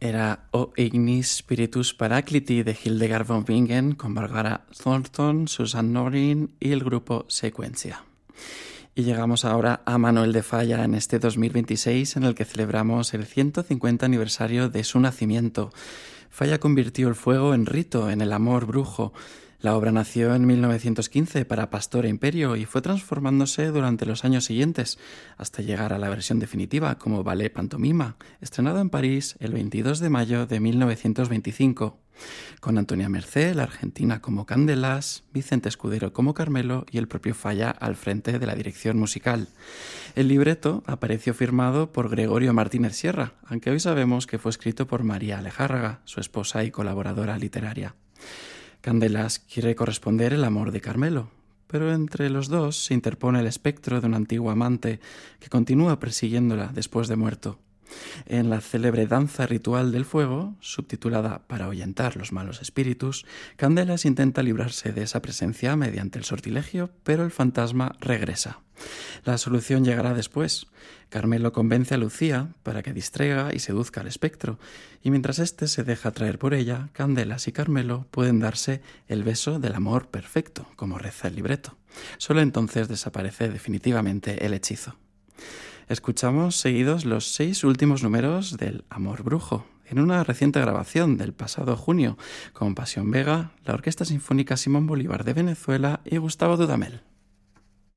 Era O Ignis Spiritus Paracliti de Hildegard von Bingen con Barbara Thornton, Susan Norin y el grupo Sequencia. Y llegamos ahora a Manuel de Falla en este 2026 en el que celebramos el 150 aniversario de su nacimiento. Falla convirtió el fuego en rito, en el amor brujo. La obra nació en 1915 para Pastora Imperio y fue transformándose durante los años siguientes, hasta llegar a la versión definitiva como ballet pantomima, estrenado en París el 22 de mayo de 1925, con Antonia Mercé, la argentina, como Candelas, Vicente Escudero como Carmelo y el propio Falla al frente de la dirección musical. El libreto apareció firmado por Gregorio Martínez Sierra, aunque hoy sabemos que fue escrito por María Alejárraga, su esposa y colaboradora literaria. Candelas quiere corresponder el amor de Carmelo, pero entre los dos se interpone el espectro de un antiguo amante que continúa persiguiéndola después de muerto. En la célebre danza ritual del fuego, subtitulada Para ahuyentar los malos espíritus, Candelas intenta librarse de esa presencia mediante el sortilegio, pero el fantasma regresa. La solución llegará después. Carmelo convence a Lucía para que distraiga y seduzca al espectro, y mientras éste se deja atraer por ella, Candelas y Carmelo pueden darse el beso del amor perfecto, como reza el libreto. Solo entonces desaparece definitivamente el hechizo. Escuchamos seguidos los 6 últimos números del Amor Brujo, en una reciente grabación del pasado junio, con Pasión Vega, la Orquesta Sinfónica Simón Bolívar de Venezuela y Gustavo Dudamel.